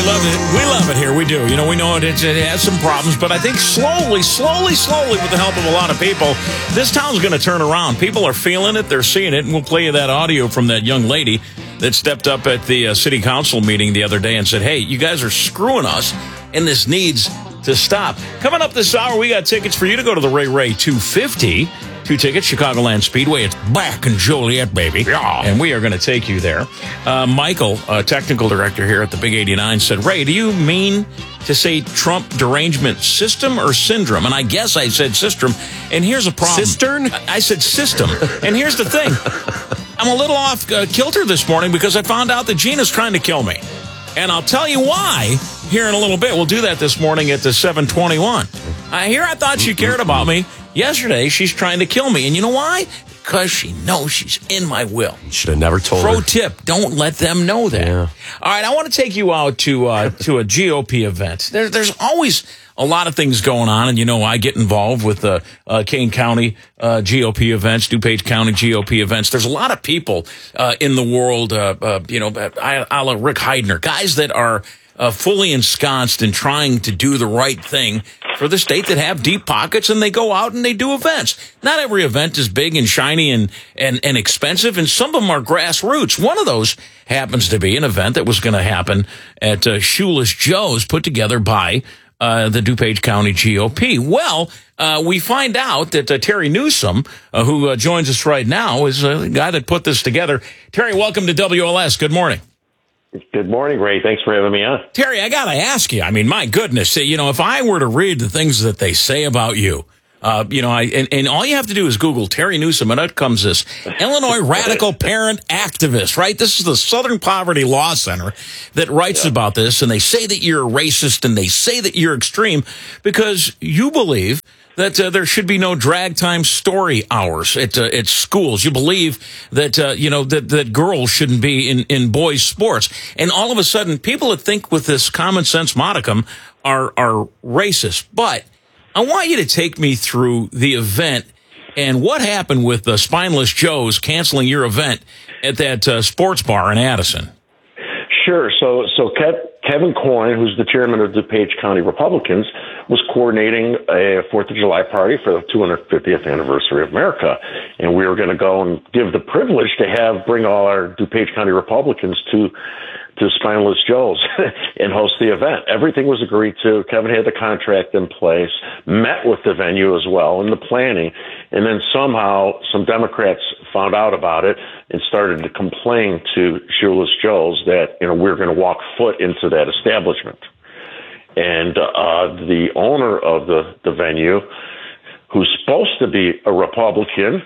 love it. We love it here. We do. You know, we know it has some problems, but I think slowly, with the help of a lot of people, this town's going to turn around. People are feeling it. They're seeing it. And we'll play you that audio from that young lady that stepped up at the city council meeting the other day and said, hey, you guys are screwing us, and this needs to stop. Coming up this hour, we got tickets for you to go to the Ray 250. 2 tickets, Chicagoland Speedway. It's back in Joliet, baby. Yeah. And we are going to take you there. Michael, technical director here at the Big 89, said, Ray, do you mean to say Trump derangement system or syndrome? And I guess I said system. And here's a problem. Cistern? I said system. And here's the thing. I'm a little off kilter this morning because I found out that Gina's trying to kill me. And I'll tell you why here in a little bit. We'll do that this morning at the 7:21. I thought she cared about me. Yesterday, she's trying to kill me. And you know why? Because she knows she's in my will. You should have never told her. Pro tip, don't let them know that. Yeah. All right, I want to take you out to a GOP event. There's always a lot of things going on, and you know I get involved with the Kane County GOP events, DuPage County GOP events. There's a lot of people in the world, a la Rick Heidner, guys that are fully ensconced in trying to do the right thing for the state, that have deep pockets, and they go out and they do events. Not every event is big and shiny and expensive, and some of them are grassroots. One of those happens to be an event that was going to happen at Shoeless Joe's, put together by the DuPage County GOP. Well, we find out that Terry Newsom, who joins us right now, is the guy that put this together. Terry, welcome to WLS. Good morning. Good morning, Ray. Thanks for having me on. Terry, I got to ask you, I mean, my goodness, you know, if I were to read the things that they say about you, you know, and all you have to do is Google Terry Newsom, and out comes this Illinois radical parent activist, right? This is the Southern Poverty Law Center that writes about this, and they say that you're a racist, and they say that you're extreme because you believe that there should be no drag time story hours at schools. You believe that you know that girls shouldn't be in boys' sports, and all of a sudden, people that think with this common sense modicum are racist. But I want you to take me through the event and what happened with the Spineless Joe's canceling your event at that sports bar in Addison. Sure. So Kevin Coyne, who's the chairman of DuPage County Republicans, was coordinating a 4th of July party for the 250th anniversary of America. And we were going to go and give the privilege to bring all our DuPage County Republicans to Spineless Joe's and host the event. Everything was agreed to. Kevin had the contract in place, met with the venue as well in the planning, and then somehow some Democrats found out about it and started to complain to Shoeless Joe's that, you know, we're going to walk foot into that establishment. And the owner of the venue, who's supposed to be a Republican,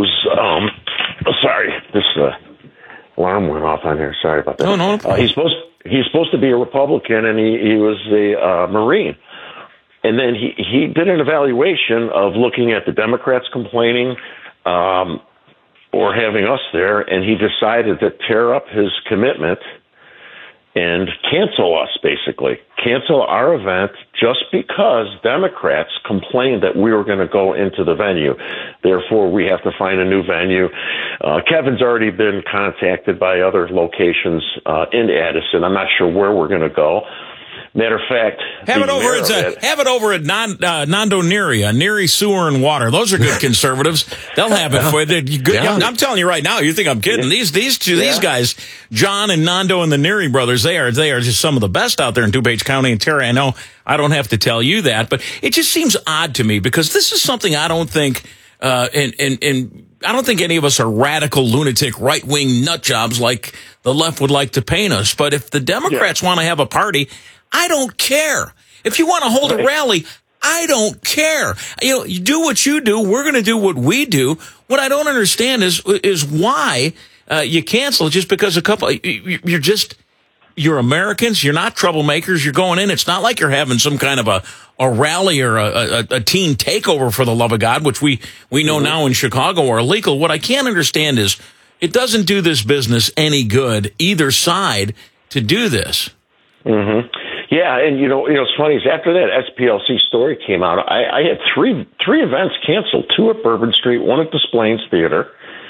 alarm went off on here. Sorry about that. No. He's supposed to be a Republican, and he was a Marine. And then he did an evaluation of looking at the Democrats complaining or having us there, and he decided to tear up his commitment and cancel us, basically. Cancel our event just because Democrats complained that we were going to go into the venue. Therefore, we have to find a new venue. Kevin's already been contacted by other locations in Addison. I'm not sure where we're going to go. Matter of fact, have it over at Nando Neary Sewer and Water. Those are good conservatives. They'll have it for you. I'm telling you right now. You think I'm kidding? These guys, John and Nando and the Neary brothers, they are just some of the best out there in DuPage County. And Terry, I know I don't have to tell you that, but it just seems odd to me because this is something I don't think, and I don't think any of us are radical, lunatic, right-wing nut jobs like the left would like to paint us. But if the Democrats want to have a party, I don't care. If you want to hold a rally, I don't care. You know, you do what you do. We're going to do what we do. What I don't understand is why you cancel just because you're Americans. You're not troublemakers. You're going in. It's not like you're having some kind of a rally or a teen takeover, for the love of God, which we know now in Chicago are illegal. What I can't understand is it doesn't do this business any good, either side, to do this. Mm-hmm. Yeah, and you know, it's funny is after that SPLC story came out, I had three events canceled: 2 at Bourbon Street, 1 at Des Plaines Theater,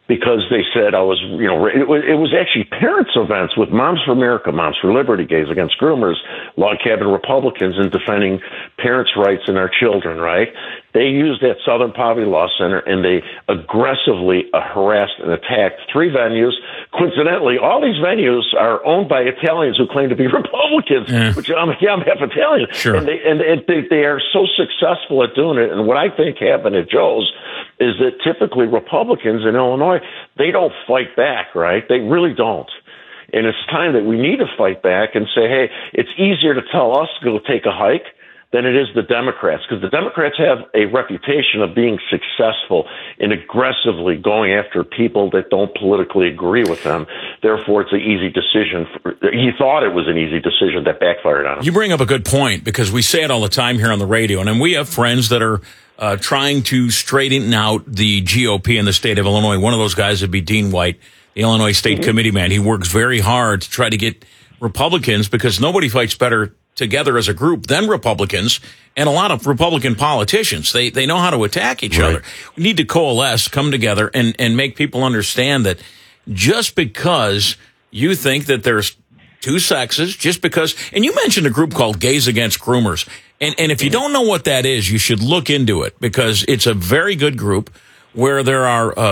because they said I was, it was actually parents' events with Moms for America, Moms for Liberty, Gays Against Groomers, log cabin Republicans in defending parents' rights and our children, right? They used that Southern Poverty Law Center, and they aggressively harassed and attacked 3 venues. Coincidentally, all these venues are owned by Italians who claim to be Republicans, which I'm half Italian. Sure. And they are so successful at doing it. And what I think happened at Joe's is that typically Republicans in Illinois, they don't fight back, right? They really don't. And it's time that we need to fight back and say, hey, it's easier to tell us to go take a hike than it is the Democrats, because the Democrats have a reputation of being successful in aggressively going after people that don't politically agree with them. Therefore, it's an easy decision. He thought it was an easy decision that backfired on him. You bring up a good point, because we say it all the time here on the radio, and we have friends that are trying to straighten out the GOP in the state of Illinois. One of those guys would be Dean White, the Illinois State Committee man. He works very hard to try to get Republicans, because nobody fights better together as a group than Republicans, and a lot of Republican politicians. They know how to attack each other. We need to coalesce, come together, and make people understand that just because you think that there's 2 sexes, just because, and you mentioned a group called Gays Against Groomers, and if you don't know what that is, you should look into it, because it's a very good group where there are,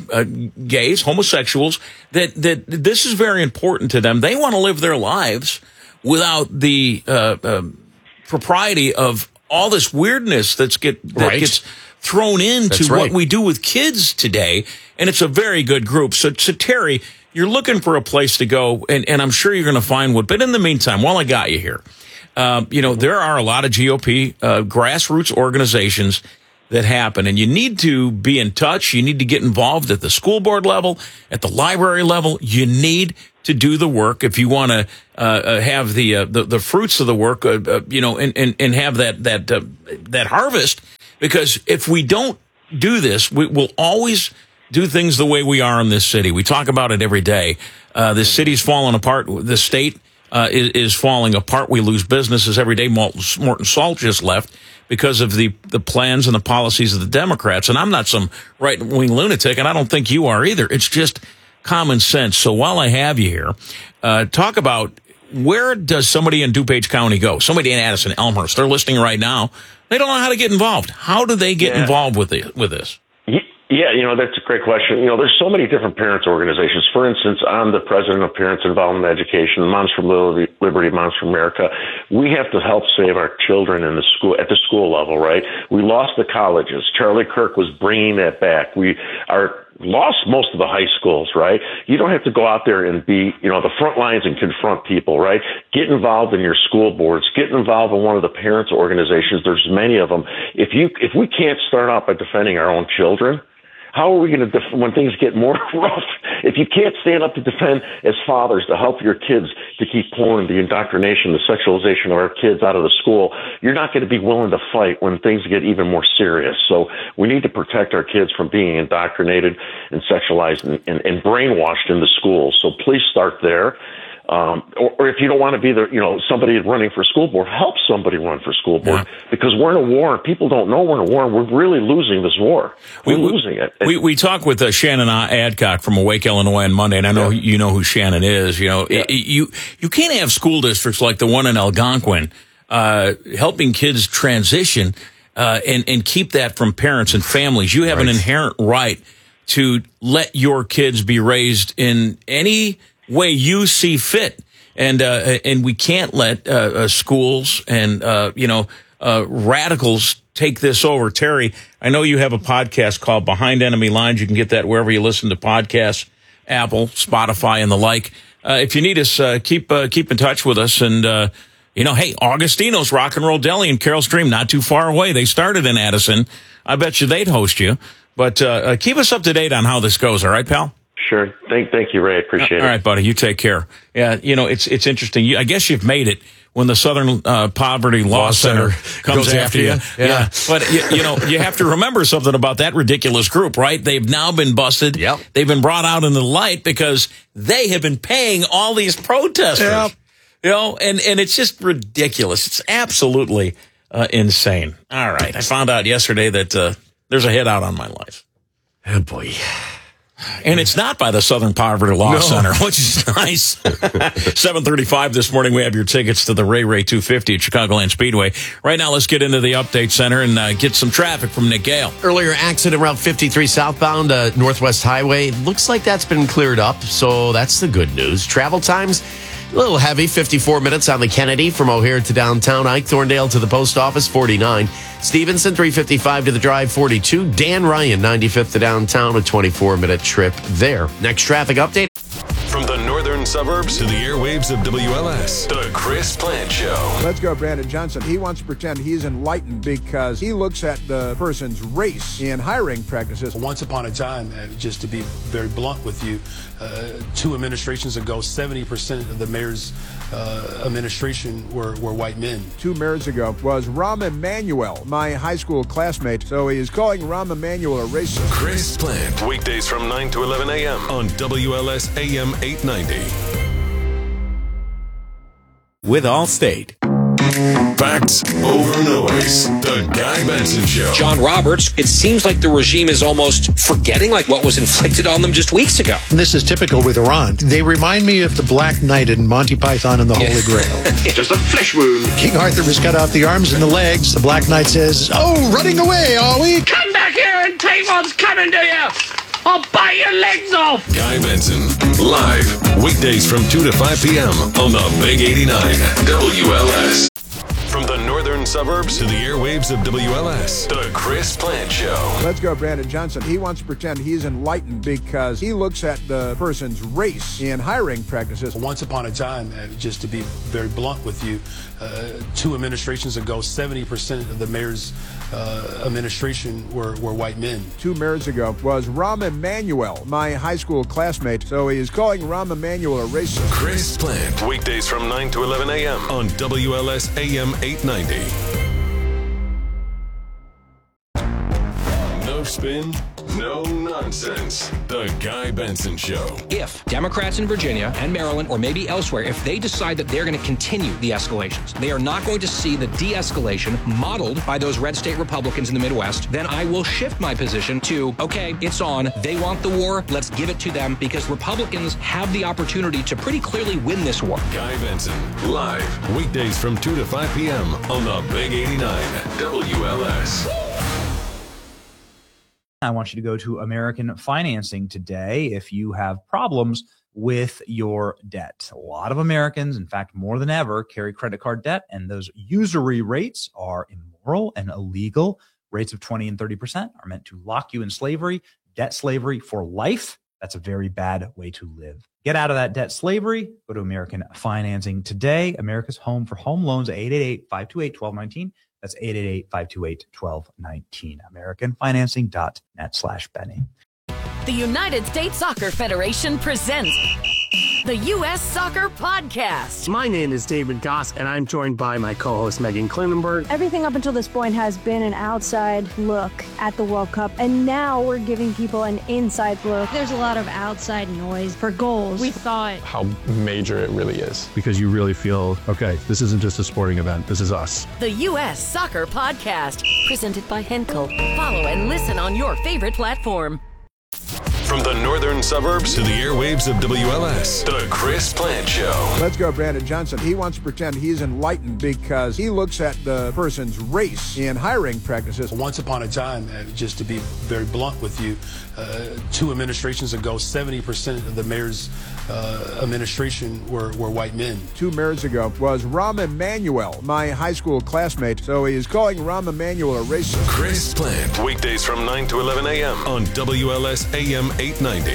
gays, homosexuals, that this is very important to them. They want to live their lives without the propriety of all this weirdness that gets thrown into what we do with kids today, and it's a very good group. So Terry, you're looking for a place to go, and I'm sure you're going to find one. But in the meantime, while I got you here, there are a lot of GOP grassroots organizations that happen, and you need to be in touch. You need to get involved at the school board level, at the library level. You need to do the work if you want to have the fruits of the work, and have that harvest. Because if we don't do this, we will always do things the way we are in this city. We talk about it every day. This city's falling apart. The state is falling apart. We lose businesses every day. Morton Salt just left because of the plans and the policies of the Democrats. And I'm not some right-wing lunatic, and I don't think you are either. It's just common sense. So while I have you here, talk about, where does somebody in DuPage County go? Somebody in Addison, Elmhurst, they're listening right now. They don't know how to get involved. How do they get involved with this? Yeah, that's a great question. There's so many different parents organizations. For instance, I'm the president of Parents Involvement in Education, Moms for Liberty, Moms for America. We have to help save our children in the school, at the school level, right? We lost the colleges. Charlie Kirk was bringing that back. We lost most of the high schools, right? You don't have to go out there and be, the front lines and confront people, right? Get involved in your school boards. Get involved in one of the parents organizations. There's many of them. If we can't start out by defending our own children, how are we going to, when things get more rough, if you can't stand up to defend as fathers to help your kids to keep pulling the indoctrination, the sexualization of our kids out of the school, you're not going to be willing to fight when things get even more serious. So we need to protect our kids from being indoctrinated and sexualized and brainwashed in the schools. So please start there. Or if you don't want to be somebody running for school board, help somebody run for school board, because we're in a war. People don't know we're in a war, and we're really losing this war. We're losing it. We talk with Shannon Adcock from Awake, Illinois on Monday, and I know you know who Shannon is. You can't have school districts like the one in Algonquin helping kids transition and keep that from parents and families. You have an inherent right to let your kids be raised in any way you see fit, and we can't let schools and radicals take this over. Terry, I know you have a podcast called Behind Enemy Lines. You can get that wherever you listen to podcasts, Apple, Spotify, and the like. If you need us, keep in touch with us. And hey, Augustino's Rock and Roll Deli in Carroll's Dream, not too far away. They started in Addison. I bet you they'd host you. But keep us up to date on how this goes. All right, pal? Sure. Thank you, Ray. I appreciate it. All right, buddy. You take care. Yeah, it's interesting. I guess you've made it when the Southern Poverty Law Center comes after you. Yeah. But, you have to remember something about that ridiculous group, right? They've now been busted. Yep. They've been brought out in the light because they have been paying all these protesters. Yep. And it's just ridiculous. It's absolutely insane. All right. I found out yesterday that there's a hit out on my life. Oh, boy. And it's not by the Southern Poverty Law Center, which is nice. 7:35 this morning, we have your tickets to the Ray 250 at Chicagoland Speedway. Right now, let's get into the update center and get some traffic from Nick Gale. Earlier accident around 53 southbound Northwest Highway. Looks like that's been cleared up, so that's the good news. Travel times, a little heavy, 54 minutes on the Kennedy from O'Hare to downtown. Ike Thorndale to the post office, 49. Stevenson, 355 to the drive, 42. Dan Ryan, 95th to downtown, a 24-minute trip there. Next traffic update. From the northern suburbs to the airwaves of WLS, the Chris Plant Show. Let's go, Brandon Johnson. He wants to pretend he's enlightened because he looks at the person's race in hiring practices. Once upon a time, just to be very blunt with you, 2 administrations ago, 70% of the mayor's administration were white men. 2 mayors ago was Rahm Emanuel, my high school classmate, so he is calling Rahm Emanuel a racist. Chris Plant, weekdays from 9 to 11 a.m. on WLS AM 890. With Allstate. Facts over noise. The Guy Benson Show. John Roberts, it seems like the regime is almost forgetting like what was inflicted on them just weeks ago. This is typical with Iran. They remind me of the Black Knight in Monty Python and the Holy Grail. Just a flesh wound. King Arthur has cut off the arms and the legs. The Black Knight says, "Oh, running away, are we?" Come back here and take what's coming to you. I'll bite your legs off. Guy Benson, live, weekdays from 2 to 5 p.m. on the Big 89 WLS. From the northern suburbs to the airwaves of WLS, the Chris Plant Show. Let's go, Brandon Johnson. He wants to pretend he's enlightened because he looks at the person's race in hiring practices. Once upon a time, just to be very blunt with you, 2 administrations ago, 70% of the mayor's administration were white men. 2 mayors ago was Rahm Emanuel, my high school classmate, so he is calling Rahm Emanuel a racist. Chris Plant, weekdays from 9 to 11 a.m. on WLS AM 890. No spin, no nonsense. The Guy Benson Show. If Democrats in Virginia and Maryland, or maybe elsewhere, if they decide that they're going to continue the escalations, they are not going to see the de-escalation modeled by those red state Republicans in the Midwest, then I will shift my position to, okay, it's on. They want the war. Let's give it to them, because Republicans have the opportunity to pretty clearly win this war. Guy Benson, live, weekdays from 2 to 5 p.m. on the Big 89 WLS. I want you to go to American Financing today if you have problems with your debt. A lot of Americans, in fact, more than ever, carry credit card debt, and those usury rates are immoral and illegal. Rates of 20 and 30% are meant to lock you in slavery, debt slavery for life. That's a very bad way to live. Get out of that debt slavery. Go to American Financing today. America's home for home loans, 888-528-1219. That's 888-528-1219. AmericanFinancing.net/Benny. The United States Soccer Federation presents the U.S. Soccer Podcast. My name is David Goss, and I'm joined by my co-host Megan Klinenberg. Everything up until this point has been an outside look at the World Cup, and now we're giving people an inside look. There's a lot of outside noise for goals. We thought how major it really is. Because you really feel, okay, this isn't just a sporting event. This is us. The U.S. Soccer Podcast, presented by Henkel. Follow and listen on your favorite platform. From the northern suburbs to the airwaves of WLS, the Chris Plant Show. Let's go, Brandon Johnson. He wants to pretend he's enlightened because he looks at the person's race in hiring practices. Once upon a time, just to be very blunt with you, 2 administrations ago, 70% of the mayor's administration were white men. 2 mayors ago was Rahm Emanuel, my high school classmate, so he is calling Rahm Emanuel a racist. Chris Plant, weekdays from 9 to 11 a.m. on WLS AM 890.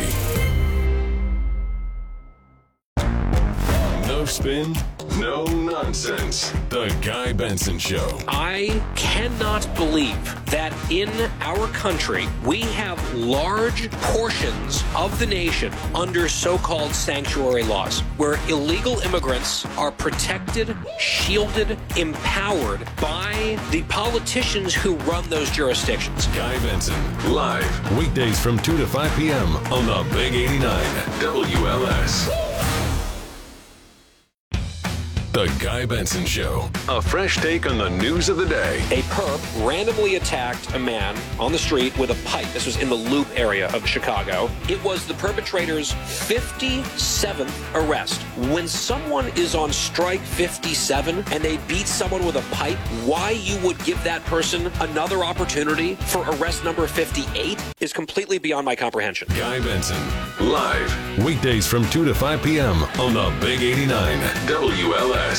No spin, no nonsense. The Guy Benson Show. I cannot believe that in our country we have large portions of the nation under so-called sanctuary laws, where illegal immigrants are protected, shielded, empowered by the politicians who run those jurisdictions. Guy Benson, live, weekdays from 2 to 5 p.m. on the Big 89 WLS. The Guy Benson Show. A fresh take on the news of the day. A perp randomly attacked a man on the street with a pipe. This was in the Loop area of Chicago. It was the perpetrator's 57th arrest. When someone is on strike 57 and they beat someone with a pipe, why you would give that person another opportunity for arrest number 58 is completely beyond my comprehension. Guy Benson, live, weekdays from 2 to 5 p.m. on the Big 89 WLS.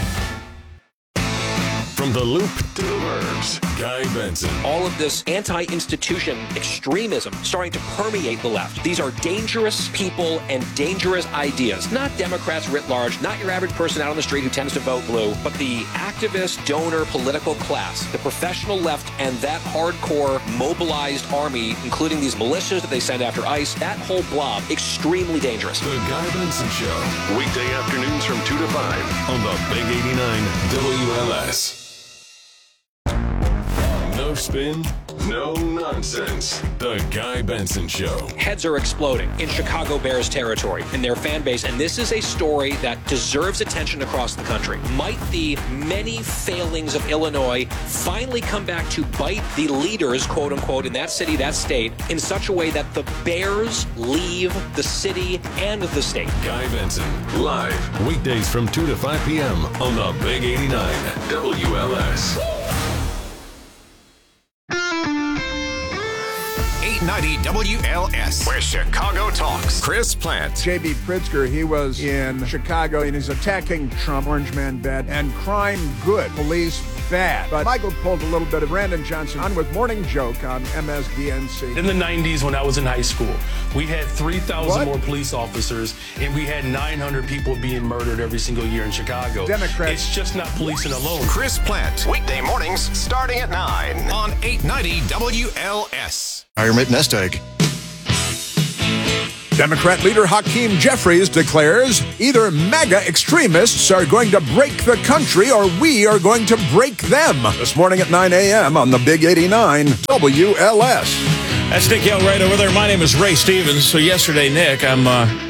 From the Loop to the Burbs, Guy Benson. All of this anti-institution extremism starting to permeate the left. These are dangerous people and dangerous ideas. Not Democrats writ large, not your average person out on the street who tends to vote blue, but the activist, donor, political class, the professional left, and that hardcore mobilized army, including these militias that they send after ICE, that whole blob, extremely dangerous. The Guy Benson Show, weekday afternoons from 2 to 5 on the Big 89 WLS. No spin, no nonsense. The Guy Benson Show. Heads are exploding in Chicago Bears territory in their fan base, and this is a story that deserves attention across the country. Might the many failings of Illinois finally come back to bite the leaders, quote unquote, in that city, that state, in such a way that the Bears leave the city and the state? Guy Benson, live, weekdays from 2 to 5 p.m. on the Big 89 WLS. 890 WLS, where Chicago talks. Chris Plant. J.B. Pritzker, he was in Chicago and he's attacking Trump, orange man bad, and crime good, police bad. But Michael pulled a little bit of Brandon Johnson on with Morning Joke on MSDNC. In the 90s, when I was in high school, we had 3,000 more police officers, and we had 900 people being murdered every single year in Chicago. Democrats. It's just not policing alone. Chris Plant, weekday mornings starting at 9 on 890 WLS. Environment nest egg. Democrat leader Hakeem Jeffries declares either MAGA extremists are going to break the country or we are going to break them. This morning at 9 a.m. on the Big 89 WLS. That's Nick Yell right over there. My name is Ray Stevens. So yesterday, Nick, I'm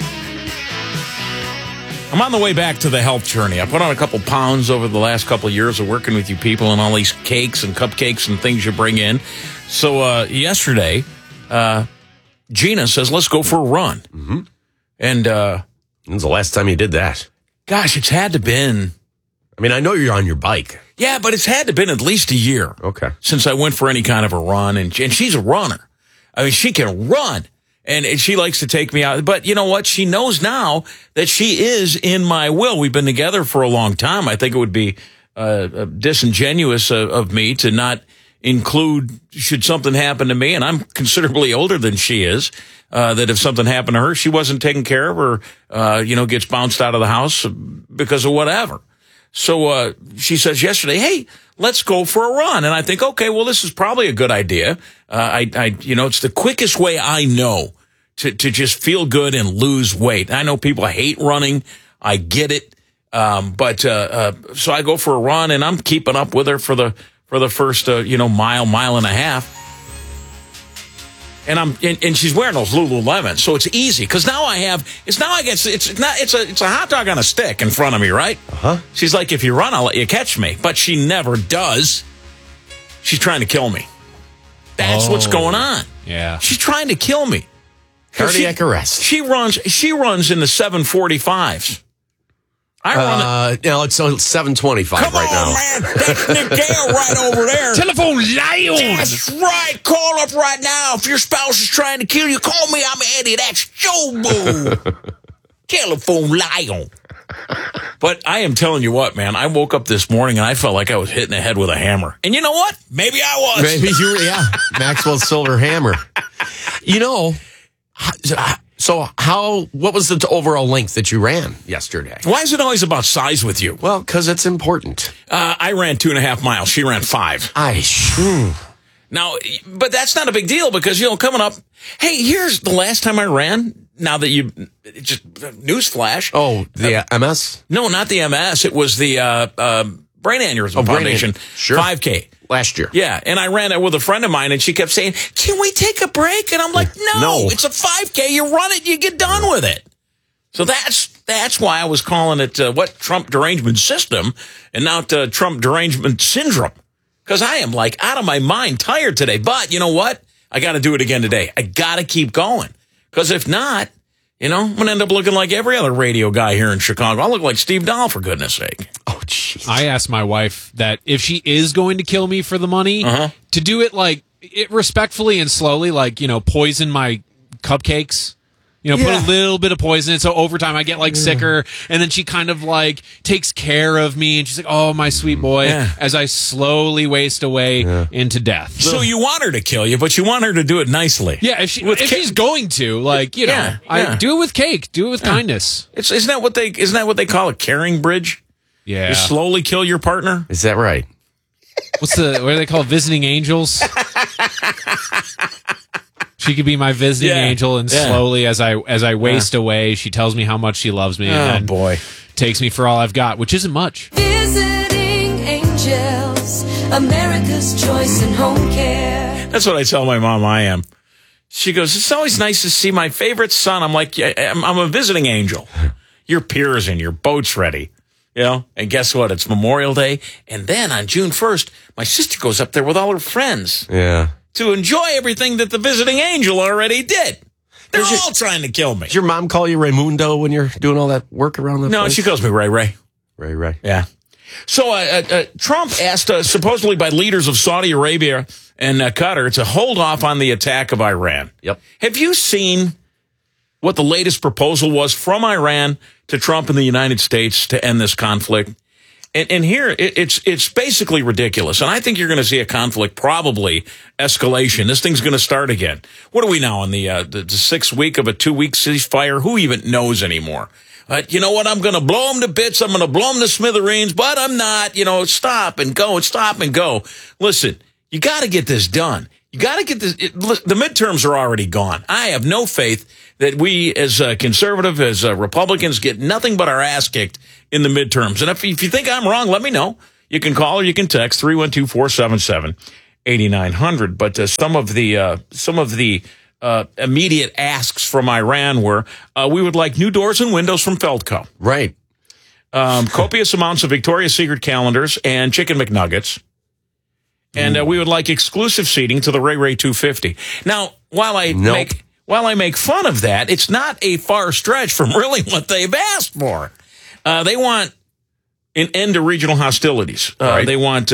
on the way back to the health journey. I put on a couple pounds over the last couple of years of working with you people and all these cakes and cupcakes and things you bring in. So yesterday, Gina says, let's go for a run. Mm-hmm. And when's the last time you did that? Gosh, it's had to been. I mean, I know you're on your bike. Yeah, but it's had to been at least a year. Okay. Since I went for any kind of a run. And she's a runner. I mean, she can run. And she likes to take me out. But you know what? She knows now that she is in my will. We've been together for a long time. I think it would be disingenuous of me to not include, should something happen to me, and I'm considerably older than she is, that if something happened to her, she wasn't taken care of or, gets bounced out of the house because of whatever. So she says yesterday, hey, let's go for a run. And I think, okay, well, this is probably a good idea. It's the quickest way I know to just feel good and lose weight. I know people hate running. I get it. So I go for a run, and I'm keeping up with her for the first, mile and a half. And she's wearing those Lululemon, so it's easy. Cause now it's a hot dog on a stick in front of me, right? Uh-huh. She's like, if you run, I'll let you catch me. But she never does. She's trying to kill me. That's what's going on. Yeah. She's trying to kill me. Cardiac arrest. She runs in the 745s. I run it's 725 right now. Man. That's Nick Gale right over there. Telephone lion. That's right. Call up right now. If your spouse is trying to kill you, call me. I'm Eddie. That's Jobo. Telephone lion. But I am telling you what, man. I woke up this morning and I felt like I was hitting the head with a hammer. And you know what? Maybe I was. Maybe you were, yeah. Maxwell's silver hammer. So what was the overall length that you ran yesterday? Why is it always about size with you? Well, because it's important. I ran 2.5 miles. She ran 5. Now, but that's not a big deal because, coming up, hey, here's the last time I ran. Now that just newsflash. Oh, the MS? No, not the MS. It was the Brain Aneurysm Foundation. Sure. 5K. Last year. Yeah, and I ran it with a friend of mine, and she kept saying, can we take a break? And I'm like, no, it's a 5K. You run it, you get done with it. So that's That's why I was calling it Trump derangement system and not Trump derangement syndrome. Because I am like out of my mind tired today. But you know what? I got to do it again today. I got to keep going. Because if not, I'm going to end up looking like every other radio guy here in Chicago. I'll look like Steve Dahl, for goodness sake. Oh, jeez. I asked my wife that if she is going to kill me for the money, to do it respectfully and slowly, poison my cupcakes. Put a little bit of poison in, so over time I get sicker, and then she kind of takes care of me, and she's like, "Oh, my sweet boy," as I slowly waste away into death. So you want her to kill you, but you want her to do it nicely. Yeah, if she's going to, I do it with cake, do it with kindness. Isn't that what they call a caring bridge? Yeah, you slowly kill your partner. Is that right? What do they call it? Visiting angels? She could be my visiting angel, and slowly, as I waste away, she tells me how much she loves me, and takes me for all I've got, which isn't much. Visiting angels, America's choice in home care. That's what I tell my mom I am. She goes, "It's always nice to see my favorite son." I'm like, I'm a visiting angel. Your pier's in, your boat's ready. And guess what? It's Memorial Day, and then on June 1st, my sister goes up there with all her friends. Yeah. To enjoy everything that the visiting angel already did. They're all trying to kill me. Does your mom call you Raymundo when you're doing all that work around the place? No, she calls me Ray. Ray. Yeah. So Trump asked supposedly by leaders of Saudi Arabia and Qatar to hold off on the attack of Iran. Yep. Have you seen what the latest proposal was from Iran to Trump and the United States to end this conflict? And here, it's basically ridiculous. And I think you're going to see a conflict, probably escalation. This thing's going to start again. What are we now, in the sixth week of a 2-week ceasefire? Who even knows anymore? You know what? I'm going to blow them to bits. I'm going to blow them to smithereens, but I'm not. Stop and go. Listen, you got to get this done. You got to get this. The midterms are already gone. I have no faith that we, as conservative, as Republicans, get nothing but our ass kicked in the midterms. And if you think I'm wrong, let me know. You can call or you can text 312-477-8900. But some of the immediate asks from Iran were, we would like new doors and windows from Feldco. Right. Copious amounts of Victoria's Secret calendars and chicken McNuggets. And we would like exclusive seating to the Ray 250. Now, while I make fun of that, it's not a far stretch from really what they've asked for. They want an end to regional hostilities. Right. They want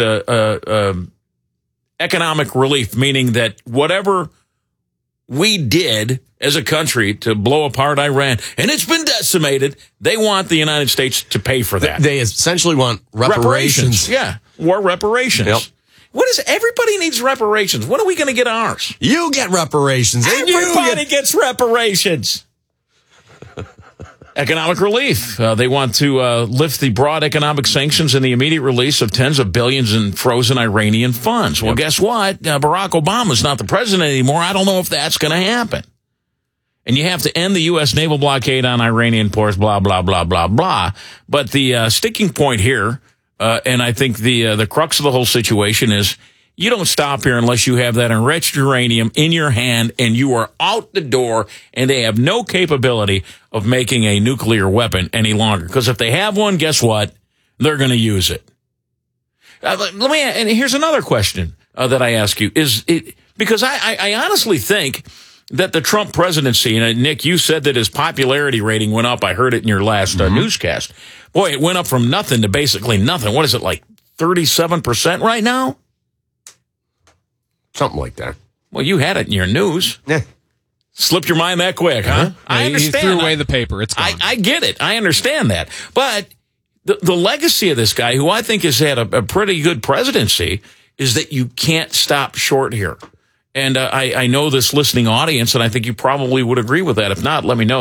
economic relief, meaning that whatever we did as a country to blow apart Iran, and it's been decimated, they want the United States to pay for that. They essentially want reparations. Yeah, war reparations. Yep. Everybody needs reparations. When are we going to get ours? You get reparations. Everybody gets reparations. Economic relief. They want to lift the broad economic sanctions and the immediate release of tens of billions in frozen Iranian funds. Well, guess what? Barack Obama's not the president anymore. I don't know if that's going to happen. And you have to end the U.S. naval blockade on Iranian ports, blah, blah, blah, blah, blah. But the sticking point here, and I think the crux of the whole situation is you don't stop here unless you have that enriched uranium in your hand and you are out the door, and they have no capability of making a nuclear weapon any longer. Because if they have one, guess what? They're going to use it. And here's another question that I ask you. Because I honestly think that the Trump presidency, and Nick, you said that his popularity rating went up. I heard it in your last newscast. Boy, it went up from nothing to basically nothing. What is it, like 37% right now? Something like that. Well, you had it in your news. Slipped your mind that quick, huh? I understand. He threw away the paper. It's gone. I get it. I understand that. But the legacy of this guy, who I think has had a pretty good presidency, is that you can't stop short here. And I know this listening audience, and I think you probably would agree with that. If not, let me know.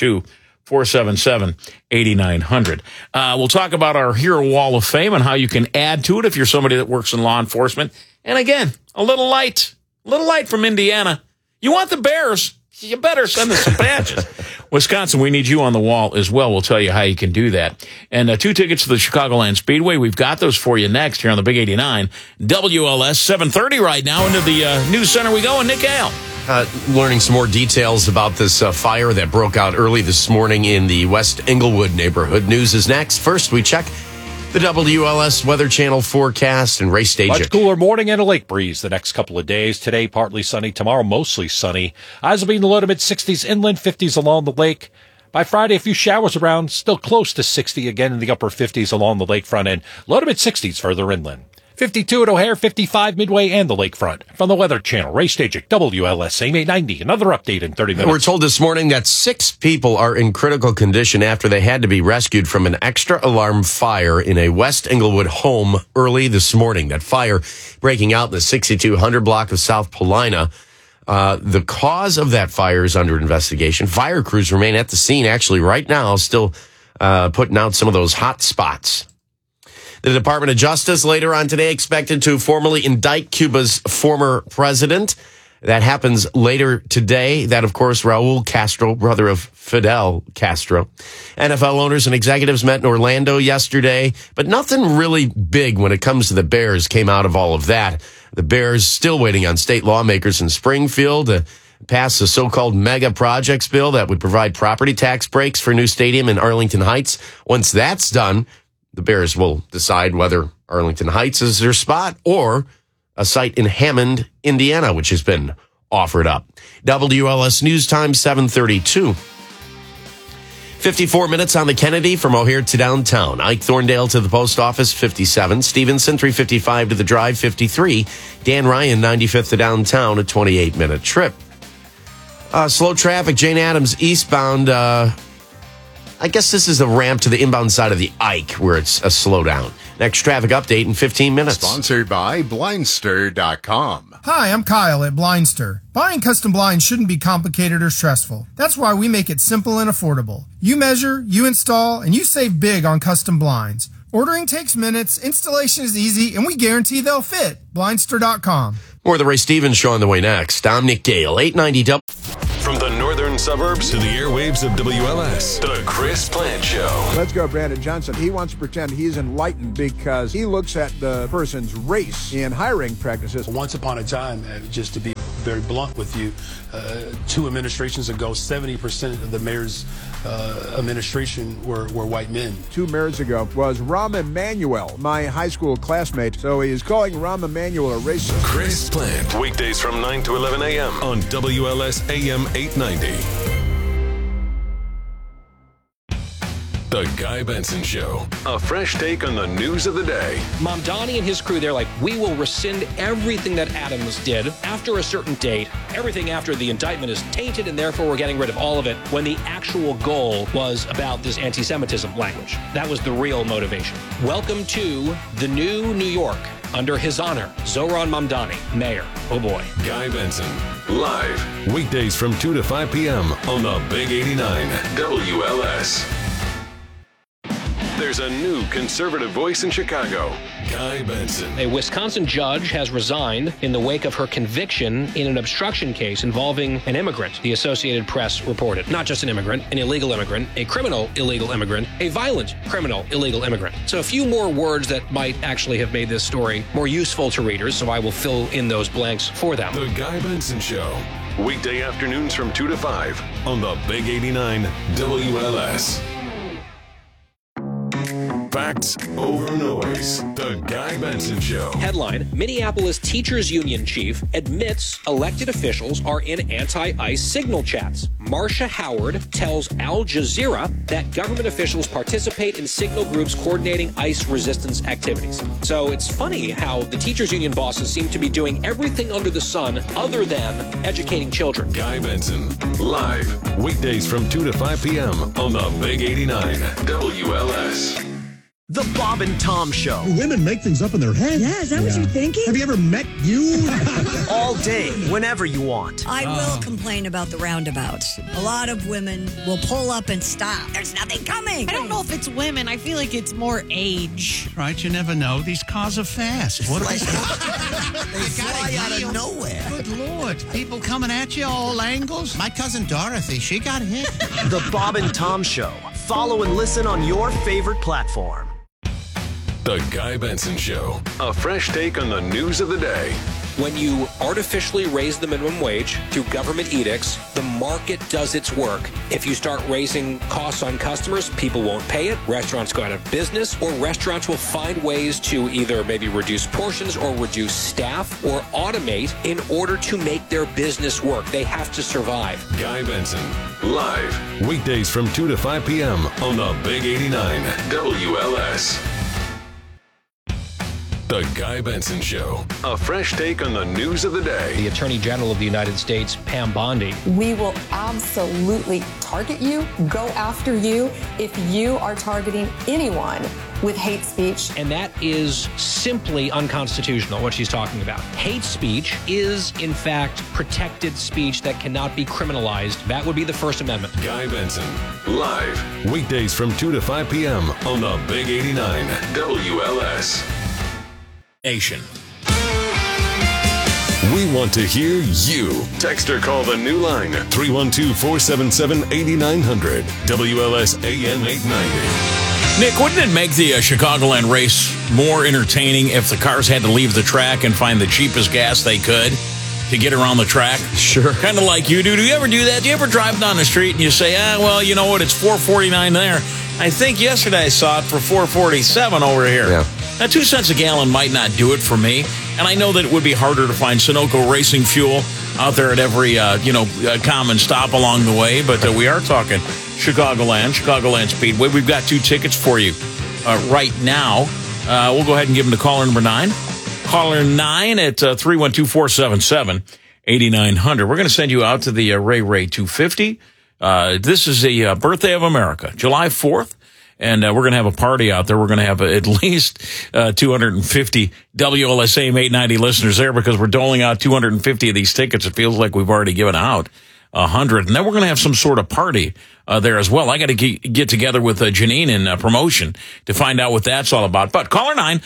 312-477-8900. We'll talk about our Hero Wall of Fame and how you can add to it if you're somebody that works in law enforcement. And again, a little light from Indiana. You want the Bears, you better send us some patches. Wisconsin, we need you on the wall as well. We'll tell you how you can do that. And 2 tickets to the Chicagoland Speedway. We've got those for you next here on the Big 89. WLS 7:30 right now. Into the news center we go. And Nick Hale. learning some more details about this fire that broke out early this morning in the West Englewood neighborhood. News is next. First, we check the WLS Weather Channel forecast and race stage. Much cooler morning and a lake breeze the next couple of days. Today, partly sunny. Tomorrow, mostly sunny. Highs will be in the low to mid-60s inland, 50s along the lake. By Friday, a few showers around, still close to 60 again in the upper 50s along the lakefront and low to mid-60s further inland. 52 at O'Hare, 55 Midway and the lakefront. From the Weather Channel, Ray Stajic, WLS, AM 890. Another update in 30 minutes. We're told this morning that 6 people are in critical condition after they had to be rescued from an extra alarm fire in a West Englewood home early this morning. That fire breaking out in the 6200 block of South Paulina. The cause of that fire is under investigation. Fire crews remain at the scene actually right now, still putting out some of those hot spots. The Department of Justice later on today expected to formally indict Cuba's former president. That happens later today. That, of course, Raul Castro, brother of Fidel Castro. NFL owners and executives met in Orlando yesterday, but nothing really big when it comes to the Bears came out of all of that. The Bears still waiting on state lawmakers in Springfield to pass the so-called mega projects bill that would provide property tax breaks for a new stadium in Arlington Heights. Once that's done, the Bears will decide whether Arlington Heights is their spot or a site in Hammond, Indiana, which has been offered up. WLS News Time, 7:32. 54 minutes on the Kennedy from O'Hare to downtown. Ike Thorndale to the post office, 57. Stevenson, 355 to the drive, 53. Dan Ryan, 95th to downtown, a 28-minute trip. Slow traffic, Jane Addams eastbound. I guess this is the ramp to the inbound side of the Ike where it's a slowdown. Next traffic update in 15 minutes. Sponsored by Blindster.com. Hi, I'm Kyle at Blindster. Buying custom blinds shouldn't be complicated or stressful. That's why we make it simple and affordable. You measure, you install, and you save big on custom blinds. Ordering takes minutes, installation is easy, and we guarantee they'll fit. Blindster.com. More of the Ray Stevens Show on the way next. I'm Nick Gale, 890 From the northern suburbs to the airwaves of WLS, the Chris Plant Show. Let's go, Brandon Johnson. He wants to pretend he's enlightened because he looks at the person's race in hiring practices. Once upon a time, just to be very blunt with you, 2 administrations ago, 70% of the mayor's administration were white men. 2 mayors ago was Rahm Emanuel, my high school classmate. So he is calling Rahm Emanuel a racist. Chris Plant, weekdays from 9 to 11 a.m. on WLS AM 890. The Guy Benson Show. A fresh take on the news of the day. Mamdani and his crew, they're like, we will rescind everything that Adams did after a certain date. Everything after the indictment is tainted, and therefore we're getting rid of all of it, when the actual goal was about this anti-Semitism language. That was the real motivation. Welcome to the new New York. Under his honor, Zohran Mamdani, mayor. Oh boy. Guy Benson, live. Weekdays from 2 to 5 p.m. on the Big 89 WLS. There's a new conservative voice in Chicago, Guy Benson. A Wisconsin judge has resigned in the wake of her conviction in an obstruction case involving an immigrant, the Associated Press reported. Not just an immigrant, an illegal immigrant, a criminal illegal immigrant, a violent criminal illegal immigrant. So a few more words that might actually have made this story more useful to readers, so I will fill in those blanks for them. The Guy Benson Show. Weekday afternoons from 2 to 5 on the Big 89 WLS. Facts over noise. The Guy Benson Show. Headline: Minneapolis Teachers Union chief admits elected officials are in anti-ICE signal chats. Marcia Howard tells Al Jazeera that government officials participate in signal groups coordinating ICE resistance activities. So it's funny how the teachers union bosses seem to be doing everything under the sun other than educating children. Guy Benson, live. Weekdays from 2 to 5 p.m. on the Big 89 WLS. The Bob and Tom Show. Women make things up in their head. Yeah, is that what you're thinking? Have you ever met you? All day, whenever you want. I will complain about the roundabouts. A lot of women will pull up and stop. There's nothing coming. I don't know if it's women. I feel like it's more age. Right, you never know. These cars are fast. What are they? They fly out of nowhere. Good Lord. People coming at you all angles. My cousin Dorothy, she got hit. The Bob and Tom Show. Follow and listen on your favorite platform. The Guy Benson Show. A fresh take on the news of the day. When you artificially raise the minimum wage through government edicts, the market does its work. If you start raising costs on customers, people won't pay it, restaurants go out of business, or restaurants will find ways to either maybe reduce portions or reduce staff or automate in order to make their business work. They have to survive. Guy Benson, live, weekdays from 2 to 5 p.m. on the Big 89 WLS. The Guy Benson Show. A fresh take on the news of the day. The Attorney General of the United States, Pam Bondi. We will absolutely target you, go after you, if you are targeting anyone with hate speech. And that is simply unconstitutional, what she's talking about. Hate speech is, in fact, protected speech that cannot be criminalized. That would be the First Amendment. Guy Benson, live, weekdays from 2 to 5 p.m. on the Big 89 WLS. Nation. We want to hear you. Text or call the new line 312-477-8900 WLS AM 890. Nick, wouldn't it make the Chicagoland race more entertaining if the cars had to leave the track and find the cheapest gas they could to get around the track? Sure. Kind of like you do. Do you ever do that? Do you ever drive down the street and you say, well, you know what, it's $4.49 there. I think yesterday I saw it for $4.47 over here. Yeah. Now, 2 cents a gallon might not do it for me, and I know that it would be harder to find Sunoco racing fuel out there at every, common stop along the way, but we are talking Chicagoland Speedway. We've got 2 tickets for you right now. We'll go ahead and give them to caller number 9. Caller 9 at 312-477-8900. We're going to send you out to the Ray 250. This is the birthday of America, July 4th. And we're going to have a party out there. We're going to have at least 250 WLSAM 890 listeners there because we're doling out 250 of these tickets. It feels like we've already given out 100. And then we're going to have some sort of party there as well. I got to get together with Janine in promotion to find out what that's all about. But caller 9,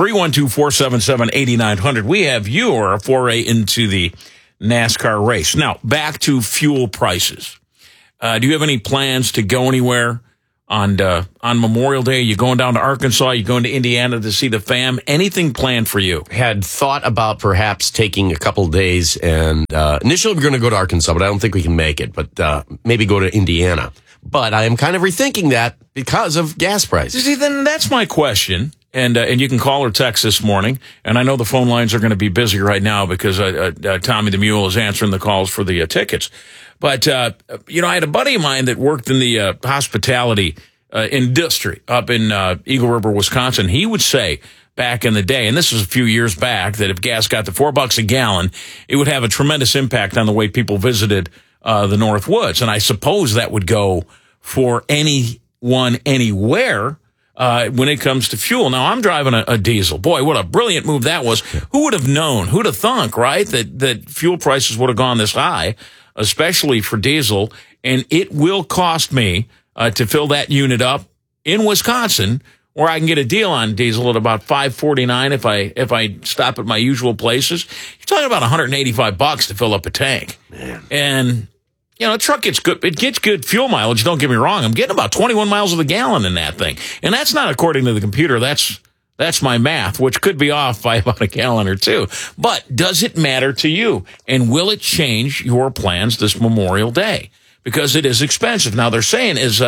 312-477-8900. We have your foray into the NASCAR race. Now, back to fuel prices. Do you have any plans to go anywhere on Memorial Day? You going down to Arkansas? You going to Indiana to see the fam? Anything planned for you? Had thought about perhaps taking a couple days, and initially we're going to go to Arkansas, but I don't think we can make it. But maybe go to Indiana. But I am kind of rethinking that because of gas prices. See, then that's my question. And you can call or text this morning. And I know the phone lines are going to be busy right now because Tommy the Mule is answering the calls for the tickets. But, I had a buddy of mine that worked in the hospitality industry up in Eagle River, Wisconsin. He would say back in the day, and this was a few years back, that if gas got to $4 a gallon, it would have a tremendous impact on the way people visited the North Woods. And I suppose that would go for anyone, anywhere. When it comes to fuel. Now, I'm driving a diesel. Boy, what a brilliant move that was. Who would have known? Who'd have thunk, right, that fuel prices would have gone this high, especially for diesel. And it will cost me to fill that unit up in Wisconsin, where I can get a deal on diesel at about $5.49 if I stop at my usual places. You're talking about $185 to fill up a tank. Man. And a truck gets good. It gets good fuel mileage. Don't get me wrong. I'm getting about 21 miles of the gallon in that thing. And that's not according to the computer. That's my math, which could be off by about a gallon or two. But does it matter to you? And will it change your plans this Memorial Day? Because it is expensive. Now, they're saying as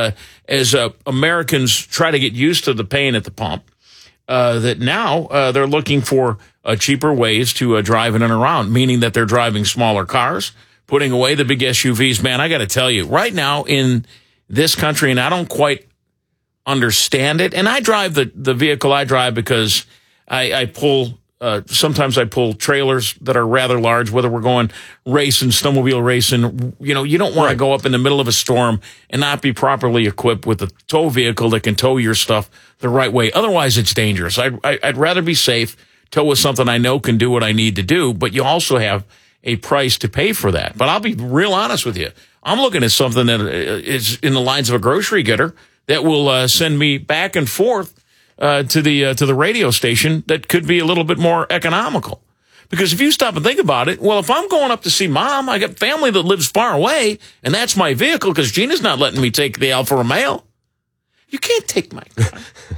Americans try to get used to the pain at the pump, that now they're looking for cheaper ways to drive in and around, meaning that they're driving smaller cars, putting away the big SUVs. Man, I got to tell you, right now in this country, and I don't quite understand it, and I drive the vehicle I drive because I pull, sometimes I pull trailers that are rather large, whether we're going racing, snowmobile racing. You don't want to go up in the middle of a storm and not be properly equipped with a tow vehicle that can tow your stuff the right way. Otherwise, it's dangerous. I'd rather be safe, tow with something I know can do what I need to do, but you also have a price to pay for that. But I'll be real honest with you. I'm looking at something that is in the lines of a grocery getter that will send me back and forth to the radio station that could be a little bit more economical. Because if you stop and think about it, well, if I'm going up to see Mom, I got family that lives far away, and that's my vehicle because Gina's not letting me take the Alfa Romeo. You can't take my car.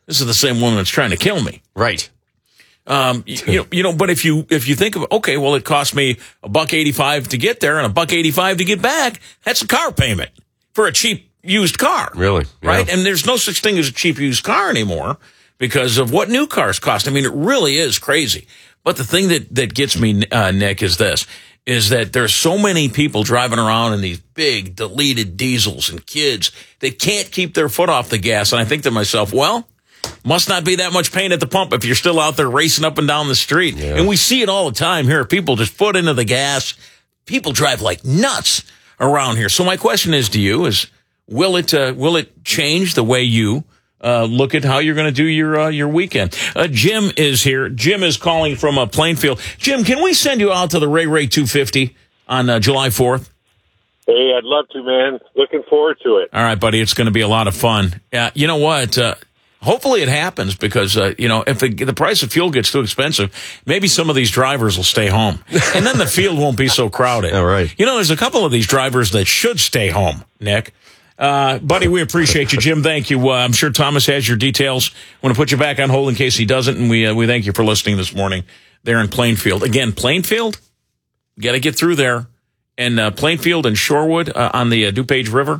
This is the same woman that's trying to kill me. Right. But if you think of, okay, well, it cost me $1.85 to get there and $1.85 to get back. That's a car payment for a cheap used car. Really? Right? Yeah. And there's no such thing as a cheap used car anymore because of what new cars cost. I mean, it really is crazy. But the thing that gets me, Nick, is that there's so many people driving around in these big deleted diesels and kids that can't keep their foot off the gas. And I think to myself, well, must not be that much pain at the pump if you're still out there racing up and down the street. Yeah. And we see it all the time here. People just foot into the gas. People drive like nuts around here. So my question is to you is, will it change the way you look at how you're going to do your weekend? Jim is here. Jim is calling from Plainfield. Jim, can we send you out to the Ray 250 on July 4th? Hey, I'd love to, man. Looking forward to it. All right, buddy. It's going to be a lot of fun. You know what? Hopefully it happens because, if the price of fuel gets too expensive, maybe some of these drivers will stay home. And then the field won't be so crowded. All right. There's a couple of these drivers that should stay home, Nick. Buddy, we appreciate you. Jim, thank you. I'm sure Thomas has your details. I want to put you back on hold in case he doesn't, and we thank you for listening this morning there in Plainfield. Again, Plainfield, got to get through there. And Plainfield and Shorewood on the DuPage River.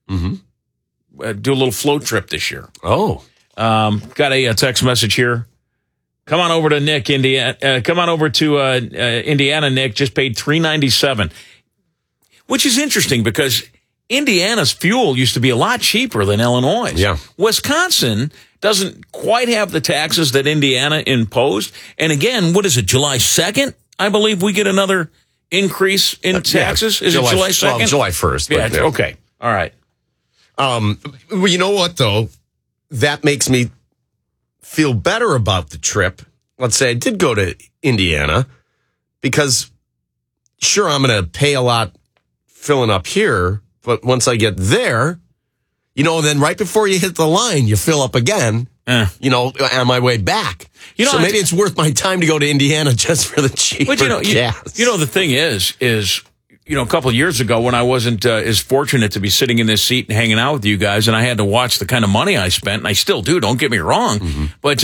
Mm-hmm. Do a little float trip this year. Oh. Got a text message here. Come on over to Nick, Indiana. Come on over to Indiana, Nick. Just paid $3.97, which is interesting because Indiana's fuel used to be a lot cheaper than Illinois. Yeah. Wisconsin doesn't quite have the taxes that Indiana imposed. And again, what is it, July 2nd? I believe we get another increase in taxes. Is it July 2nd? Well, July 1st. Yeah, okay. All right. Well, you know what, though? That makes me feel better about the trip. Let's say I did go to Indiana because, sure, I'm going to pay a lot filling up here, but once I get there, then right before you hit the line, you fill up again, on my way back. So maybe it's worth my time to go to Indiana just for the cheaper gas. The thing is, a couple of years ago when I wasn't as fortunate to be sitting in this seat and hanging out with you guys, and I had to watch the kind of money I spent, and I still do, don't get me wrong. Mm-hmm. But,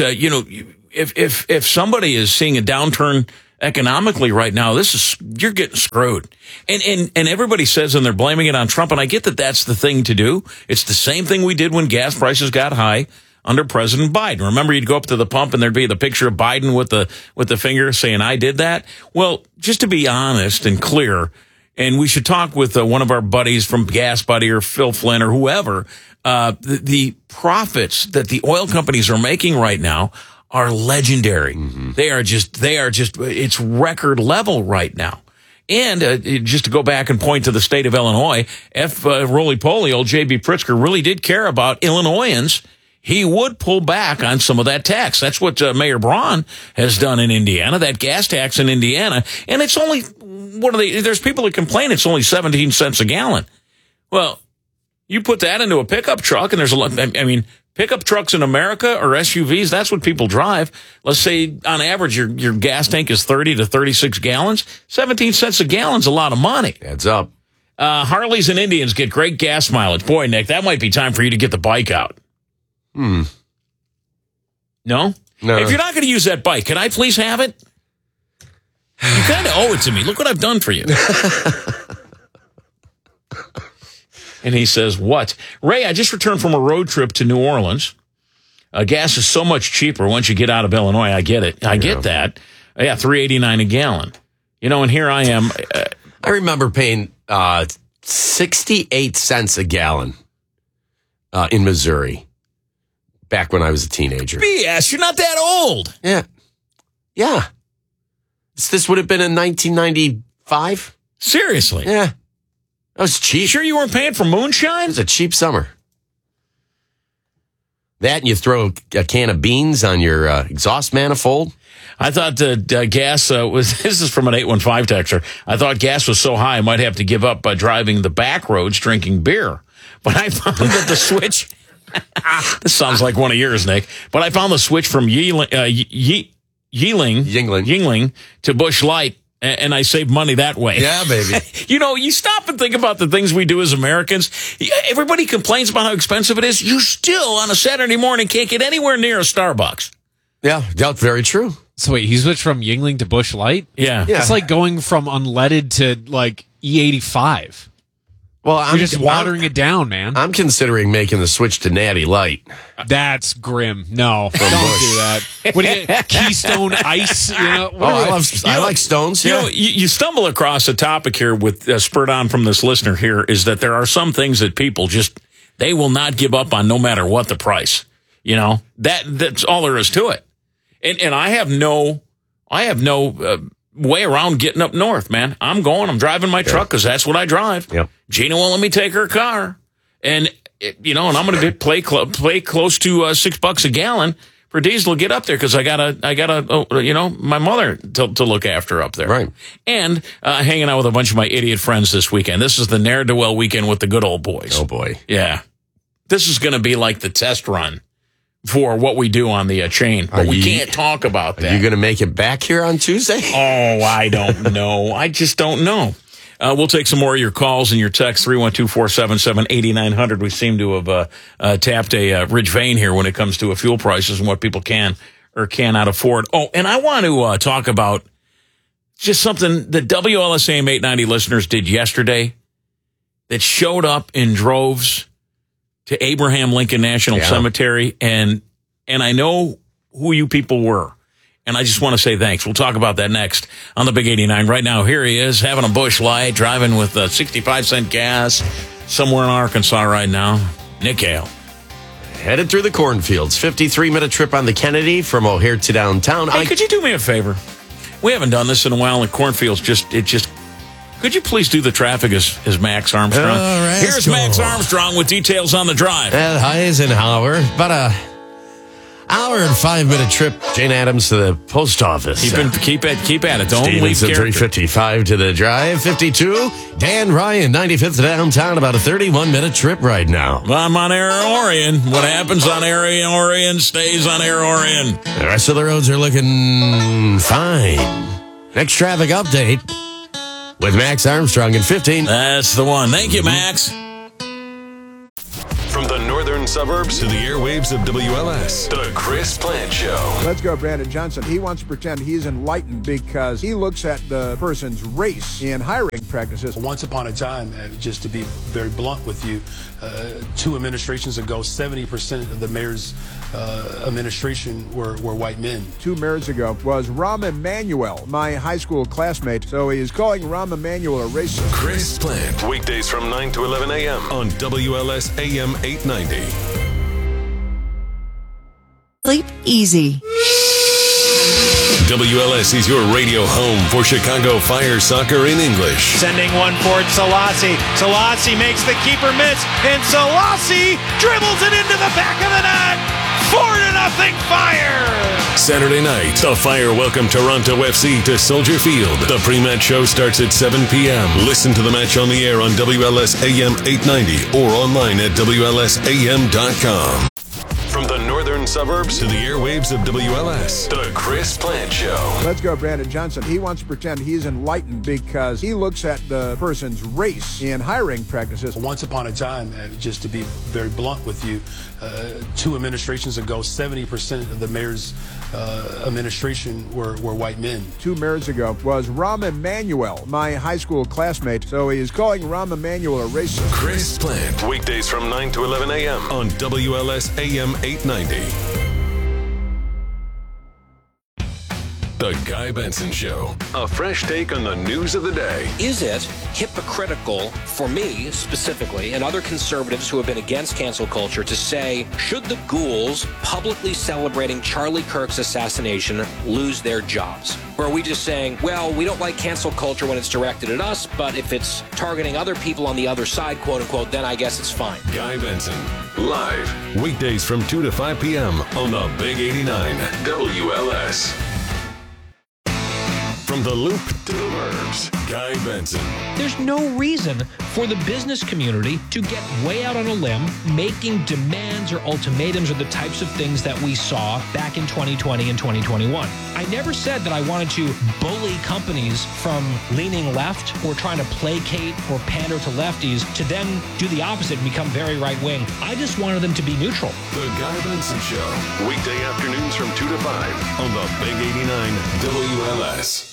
if somebody is seeing a downturn economically right now, you're getting screwed. And everybody says, and they're blaming it on Trump, and I get that that's the thing to do. It's the same thing we did when gas prices got high under President Biden. Remember, you'd go up to the pump and there'd be the picture of Biden with the finger saying, I did that. Well, just to be honest and clear, and we should talk with one of our buddies from Gas Buddy or Phil Flynn or whoever, the profits that the oil companies are making right now are legendary. Mm-hmm. They are just, it's record level right now. And just to go back and point to the state of Illinois, roly-poly, old J.B. Pritzker really did care about Illinoisans. He would pull back on some of that tax. That's what Mayor Braun has done in Indiana, that gas tax in Indiana. And it's only, there's people that complain it's only 17 cents a gallon. Well, you put that into a pickup truck, and there's a lot, pickup trucks in America or SUVs, that's what people drive. Let's say on average your gas tank is 30 to 36 gallons. 17 cents a gallon's a lot of money. Adds up. Harleys and Indians get great gas mileage. Boy, Nick, that might be time for you to get the bike out. No? No. If you're not going to use that bike, can I please have it? You kind of owe it to me. Look what I've done for you. And he says, what? Ray, I just returned from a road trip to New Orleans. Gas is so much cheaper once you get out of Illinois. I get it. I get that. Yeah, $3.89 a gallon. And here I am. I remember paying 68 cents a gallon in Missouri back when I was a teenager. BS, you're not that old. Yeah. This would have been in 1995. Seriously? Yeah. That was cheap. Sure you weren't paying for moonshine? It was a cheap summer. That and you throw a can of beans on your exhaust manifold. I thought gas was, this is from an 815 texter. I thought gas was so high I might have to give up by driving the back roads drinking beer. But I found that the switch, this sounds like one of yours, Nick, but I found the switch from Yingling to Busch Light And I save money that way. Yeah, baby. You stop and think about the things we do as Americans. Everybody complains about how expensive it is. You still, on a Saturday morning, can't get anywhere near a Starbucks. Yeah, that's very true. So wait, he switched from Yingling to Busch Light? Yeah. It's like going from unleaded to like E85. Well, you're just watering it down, man. I'm considering making the switch to Natty Light. That's grim. No, don't do that. What do you Keystone Ice? I like Stones. Yeah. You stumble across a topic here with spurred on from this listener here is that there are some things that people they will not give up on no matter what the price. That's all there is to it. And I have no way around getting up north, man. I'm driving my truck because that's what I drive. Yep. Gina won't let me take her car. And, and I'm going to play close to $6 a gallon for diesel to get up there because I got my mother to look after up there. Right. And hanging out with a bunch of my idiot friends this weekend. This is the ne'er-do-well weekend with the good old boys. Oh, boy. Yeah. This is going to be like the test run for what we do on the chain. But we can't talk about that. Are you going to make it back here on Tuesday? Oh, I don't know. I just don't know. We'll take some more of your calls and your texts, 312-477-8900. We seem to have tapped a rich vein here when it comes to fuel prices and what people can or cannot afford. Oh, and I want to talk about just something the WLSAM 890 listeners did yesterday that showed up in droves to Abraham Lincoln National Cemetery, and I know who you people were, and I just want to say thanks. We'll talk about that next on the Big 89. Right now, here he is, having a Busch Light, driving with 65-cent gas somewhere in Arkansas right now. Nick Hale. Headed through the cornfields. 53-minute trip on the Kennedy from O'Hare to downtown. Hey, could you do me a favor? We haven't done this in a while, and cornfields could you please do the traffic as Max Armstrong? Here's Max Armstrong with details on the drive. At Eisenhower, about a hour and 5-minute trip. Jane Addams to the post office. Keep at it. Don't leave Stevenson 355 to the drive. 52. Dan Ryan 95th to downtown. About a 31-minute trip right now. I'm on Air Orion. What happens on Air Orion stays on Air Orion. The rest of the roads are looking fine. Next traffic update with Max Armstrong in 15. That's the one. Thank you, Max. From the northern suburbs to the airwaves of WLS, the Chris Plant Show. Let's go, Brandon Johnson. He wants to pretend he's enlightened because he looks at the person's race in hiring practices. Once upon a time, just to be very blunt with you, 2 administrations ago, 70% of the mayor's administration were white men. 2 mayors ago was Rahm Emanuel, my high school classmate. So he is calling Rahm Emanuel a racist. Chris Plant, weekdays from 9 to 11 a.m. on WLS AM 890. Sleep easy. WLS is your radio home for Chicago Fire soccer in English. Sending one forward, Selassie. Selassie makes the keeper miss, and Selassie dribbles it into the back of the net. 4-0 Fire! Saturday night, the Fire welcome Toronto FC to Soldier Field. The pre-match show starts at 7 p.m. Listen to the match on the air on WLS AM 890 or online at WLSAM.com. From the northern suburbs to the airwaves of WLS, the Chris Plant Show. Let's go, Brandon Johnson. He wants to pretend he's enlightened because he looks at the person's race in hiring practices. Once upon a time, just to be very blunt with you, 2 administrations ago, 70% of the mayor's administration were white men. 2 mayors ago was Rahm Emanuel, my high school classmate. So he is calling Rahm Emanuel a racist. Chris Plant, weekdays from 9 to 11 a.m. on WLS AM 890. The Guy Benson Show. A fresh take on the news of the day. Is it hypocritical for me specifically and other conservatives who have been against cancel culture to say, should the ghouls publicly celebrating Charlie Kirk's assassination lose their jobs? Or are we just saying, well, we don't like cancel culture when it's directed at us, but if it's targeting other people on the other side, quote unquote, then I guess it's fine. Guy Benson, live, weekdays from 2 to 5 p.m. on the Big 89 WLS. From the Loop to the Burbs, Guy Benson. There's no reason for the business community to get way out on a limb making demands or ultimatums or the types of things that we saw back in 2020 and 2021. I never said that I wanted to bully companies from leaning left or trying to placate or pander to lefties to then do the opposite and become very right-wing. I just wanted them to be neutral. The Guy Benson Show, weekday afternoons from 2 to 5 on the Big 89 WLS.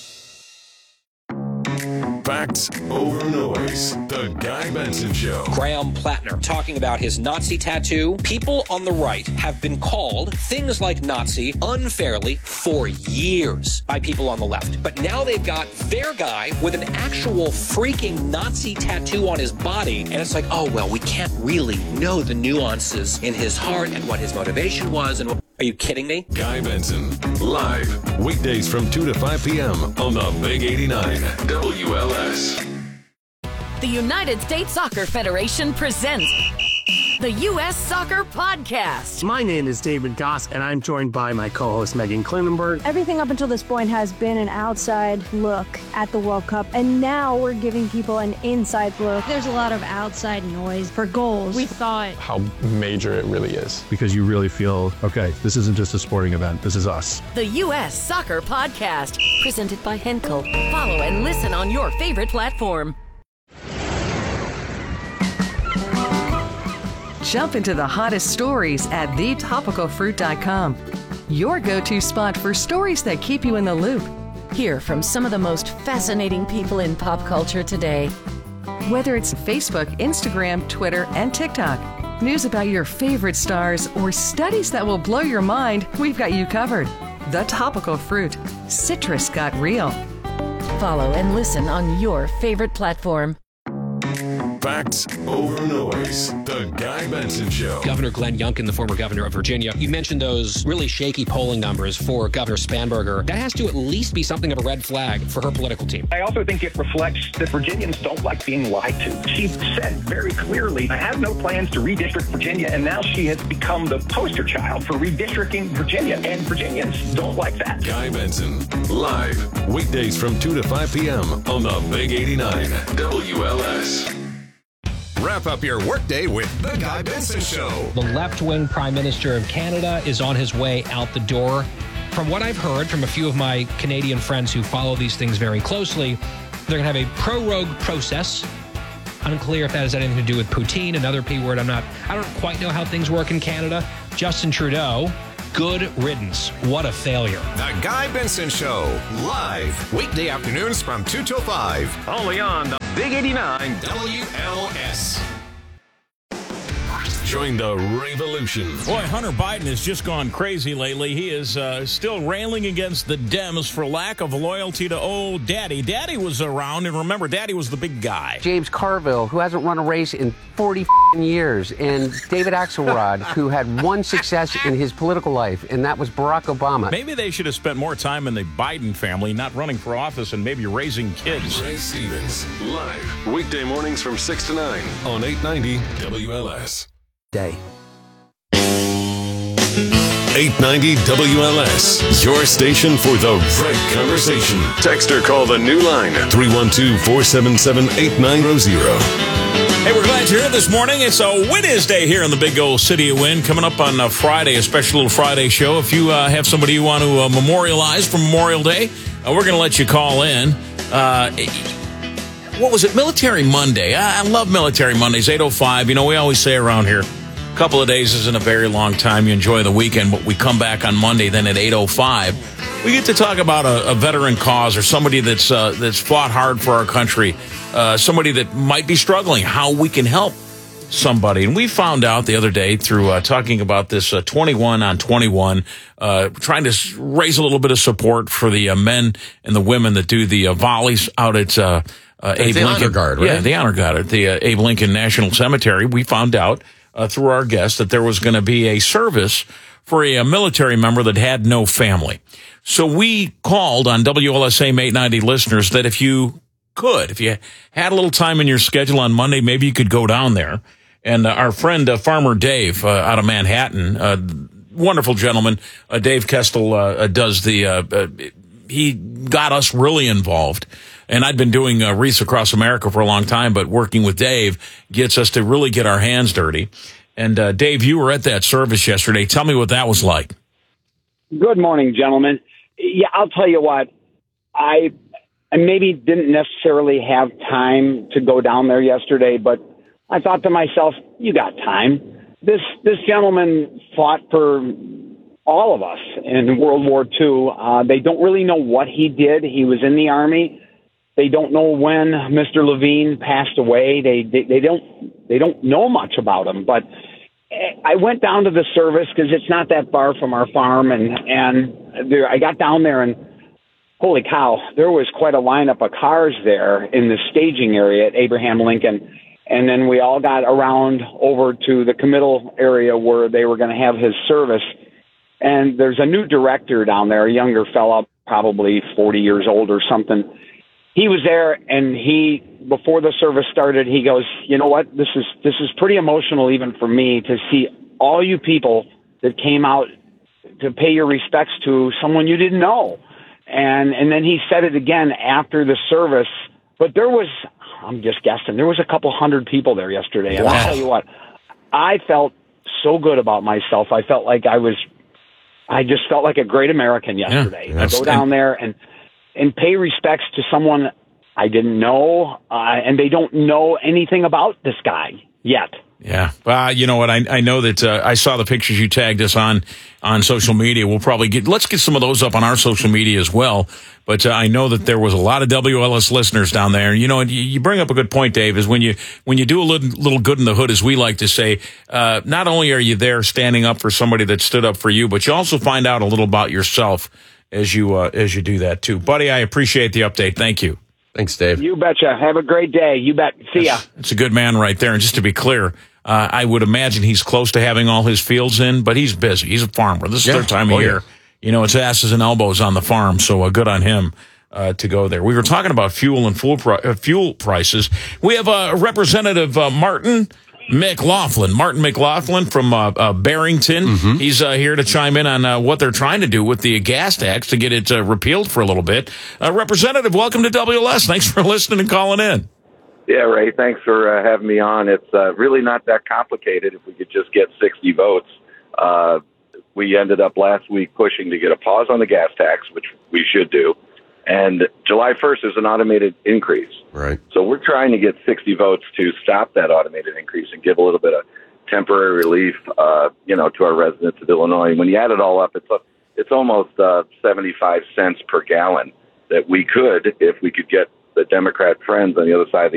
Facts over noise. The Guy Benson Show. Graham Plattner talking about his Nazi tattoo. People on the right have been called things like Nazi unfairly for years by people on the left. But now they've got their guy with an actual freaking Nazi tattoo on his body. And it's like, oh, well, we can't really know the nuances in his heart and what his motivation was. And are you kidding me? Guy Benson, live, weekdays from 2 to 5 p.m. on the Big 89 WLS. The United States Soccer Federation presents the U.S. Soccer Podcast. My name is David Goss, and I'm joined by my co-host Megan Klinenberg. Everything up until this point has been an outside look at the World Cup, and now we're giving people an inside look. There's a lot of outside noise for goals. We thought how major it really is, because you really feel, okay, this isn't just a sporting event, this is us. The U.S. Soccer Podcast, presented by Henkel. Follow and listen on your favorite platform. Jump into the hottest stories at thetopicalfruit.com. Your go-to spot for stories that keep you in the loop. Hear from some of the most fascinating people in pop culture today. Whether it's Facebook, Instagram, Twitter, and TikTok, news about your favorite stars, or studies that will blow your mind, we've got you covered. The Topical Fruit. Citrus got real. Follow and listen on your favorite platform. Facts over noise. The Guy Benson Show. Governor Glenn Youngkin, the former governor of Virginia, you mentioned those really shaky polling numbers for Governor Spanberger. That has to at least be something of a red flag for her political team. I also think it reflects that Virginians don't like being lied to. She said very clearly, I have no plans to redistrict Virginia, and now she has become the poster child for redistricting Virginia, and Virginians don't like that. Guy Benson, live, weekdays from 2 to 5 p.m. on the Big 89 WLS. Wrap up your workday with The Guy Benson Show. The left-wing Prime Minister of Canada is on his way out the door. From what I've heard from a few of my Canadian friends who follow these things very closely, they're going to have a prorogue process. Unclear if that has anything to do with poutine, another P word. I don't quite know how things work in Canada. Justin Trudeau, good riddance. What a failure. The Guy Benson Show, live, weekday afternoons from 2 till 5. Only on the Big 89 WLS. Join the revolution. Boy, Hunter Biden has just gone crazy lately. He is still railing against the Dems for lack of loyalty to old Daddy. Daddy was around, and remember, Daddy was the big guy. James Carville, who hasn't run a race in 40 years, and David Axelrod, who had one success in his political life, and that was Barack Obama. Maybe they should have spent more time in the Biden family, not running for office and maybe raising kids. Ray Stevens, live, weekday mornings from 6 to 9 on 890 WLS. Day. 890 WLS, your station for the right conversation. Text or call the new line, 312-477-8900. Hey, we're glad you're here this morning. It's a Wednesday here in the big old city of Wynn. Coming up on Friday, a special little Friday show. If you have somebody you want to memorialize for Memorial Day, we're going to let you call in. What was it? Military Monday. I love Military Mondays, 8:05. You know, we always say around here, a couple of days isn't a very long time. You enjoy the weekend, but we come back on Monday, then at 8:05. We get to talk about a veteran cause or somebody that's fought hard for our country, somebody that might be struggling, how we can help somebody. And we found out the other day through talking about this 21 on 21, trying to raise a little bit of support for the men and the women that do the volleys out at Abe Lincoln. Honor Guard, right? Yeah, the Honor Guard at the Abe Lincoln National Cemetery. We found out through our guest that there was going to be a service for a military member that had no family. So we called on WLSAM 890 listeners that if you had a little time in your schedule on Monday, maybe you could go down there. And our friend Farmer Dave out of Manhattan, wonderful gentleman, Dave Kestel, does the he got us really involved. And I'd been doing Wreaths Across America for a long time, but working with Dave gets us to really get our hands dirty. And Dave, you were at that service yesterday. Tell me what that was like. Good morning, gentlemen. Yeah, I'll tell you what. I maybe didn't necessarily have time to go down there yesterday, but I thought to myself, you got time. This gentleman fought for all of us in World War II. They don't really know what he did. He was in the Army. They don't know when Mr. Levine passed away. They don't know much about him. But I went down to the service because it's not that far from our farm, and there, I got down there, and holy cow, there was quite a lineup of cars there in the staging area at Abraham Lincoln. And then we all got around over to the committal area where they were going to have his service. And there's a new director down there, a younger fella, probably 40 years old or something. He was there, and before the service started, he goes, you know what, this is pretty emotional even for me to see all you people that came out to pay your respects to someone you didn't know. And then he said it again after the service, but there was, I'm just guessing, there was a couple hundred people there yesterday. And I'll tell you what, I felt so good about myself. I felt like I just felt like a great American yesterday. Yeah, go down there and pay respects to someone I didn't know, and they don't know anything about this guy yet. Yeah. You know what? I know that I saw the pictures you tagged us on social media. We'll probably let's get some of those up on our social media as well. But I know that there was a lot of WLS listeners down there. You know, and you bring up a good point, Dave, is when you do a little good in the hood, as we like to say, not only are you there standing up for somebody that stood up for you, but you also find out a little about yourself as you do that too. Buddy, I appreciate the update. Thank you. Thanks, Dave. You betcha. Have a great day. You bet. See ya. It's a good man right there. And just to be clear, I would imagine he's close to having all his fields in, but he's busy. He's a farmer. This is their time of year. You know, it's asses and elbows on the farm, so good on him to go there. We were talking about fuel and fuel prices. We have Representative Martin McLaughlin from Barrington. Mm-hmm. He's here to chime in on what they're trying to do with the gas tax to get it repealed for a little bit. Representative, welcome to WLS. Thanks for listening and calling in. Yeah, Ray, thanks for having me on. It's really not that complicated if we could just get 60 votes. We ended up last week pushing to get a pause on the gas tax, which we should do. And July 1st is an automated increase. Right. So we're trying to get 60 votes to stop that automated increase and give a little bit of temporary relief, to our residents of Illinois. When you add it all up, it's almost 75 cents per gallon that we could, if we could get the Democrat friends on the other side of the